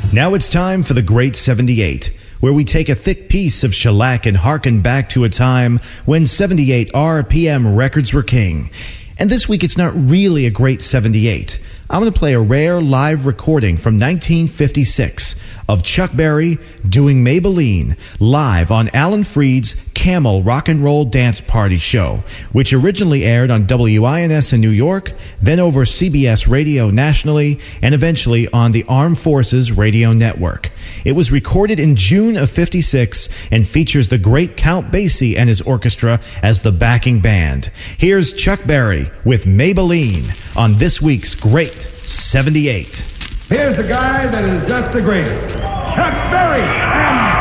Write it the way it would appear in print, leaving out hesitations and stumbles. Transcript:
Now it's time for the Great 78, where we take a thick piece of shellac and harken back to a time when 78 RPM records were king. And this week it's not really a Great 78. I'm going to play a rare live recording from 1956 of Chuck Berry doing Maybelline live on Alan Freed's Camel Rock and Roll Dance Party show, which originally aired on WINS in New York, then over CBS Radio nationally, and eventually on the Armed Forces Radio Network. It was recorded in June of '56 and features the great Count Basie and his orchestra as the backing band. Here's Chuck Berry with Maybelline on this week's Great 78. Here's a guy that is just the greatest, Chuck Berry. And